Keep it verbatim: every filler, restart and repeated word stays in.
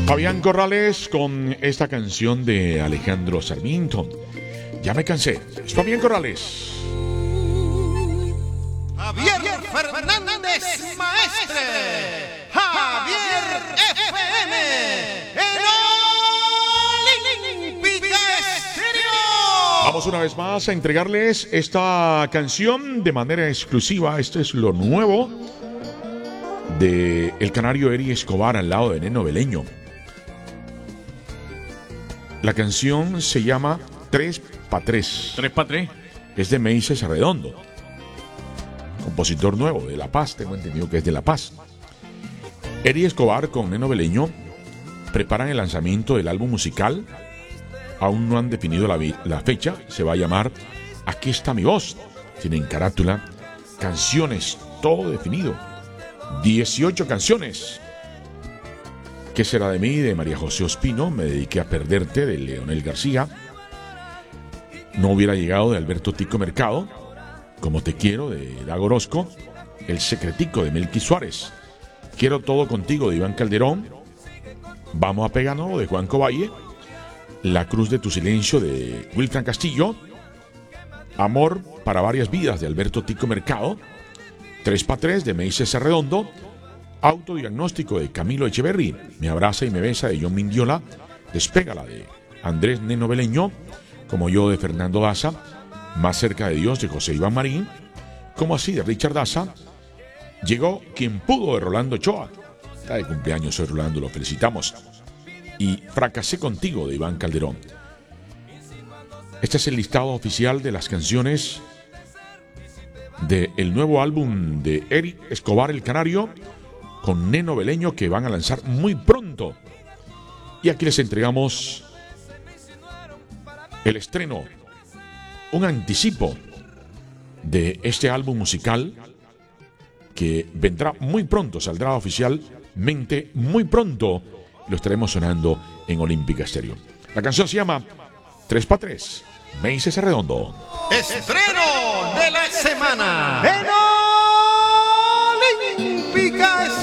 Fabián Corrales con esta canción de Alejandro Sarmiento. Ya me cansé. Es Fabián Corrales. Javier Fernández Maestre. Javier F M. En Olímpica Estéreo. Vamos una vez más a entregarles esta canción de manera exclusiva. Esto es lo nuevo de el canario Eri Escobar al lado de Neno Beleño. La canción se llama tres pa tres. tres pa tres. Es de Meises Arredondo, compositor nuevo de La Paz. Tengo entendido que es de La Paz. Eri Escobar con Neno Beleño preparan el lanzamiento del álbum musical. Aún no han definido la, la fecha. Se va a llamar Aquí está mi voz. Tienen carátula, canciones, todo definido. dieciocho canciones. ¿Qué será de mí? De María José Ospino. Me dediqué a perderte, de Leonel García. No hubiera llegado, de Alberto Tico Mercado. Como te quiero, de Dago Orozco. El secretico, de Melqui Suárez. Quiero todo contigo, de Iván Calderón. Vamos a pegarnos, de Juan Cobaye. La cruz de tu silencio, de Wilfran Castillo. Amor para varias vidas, de Alberto Tico Mercado. tres pa tres, de Meises Arredondo. Autodiagnóstico, de Camilo Echeverry. Me abraza y me besa, de John Mindiola. Despégala, de Andrés Neno Beleño. Como yo, de Fernando Daza. Más cerca de Dios, de José Iván Marín. Como así, de Richard Daza. Llegó Quien pudo, de Rolando Ochoa. Está de cumpleaños hoy, Rolando, lo felicitamos. Y Fracasé contigo, de Iván Calderón. Este es el listado oficial de las canciones del nuevo álbum de Eri Escobar el Canario con Neno Beleño, que van a lanzar muy pronto. Y aquí les entregamos el estreno, un anticipo de este álbum musical que vendrá muy pronto, saldrá oficialmente muy pronto. Lo estaremos sonando en Olímpica Estéreo. La canción se llama tres pa tres, Meises Arredondo. Estreno de la semana en Olímpica Estéreo.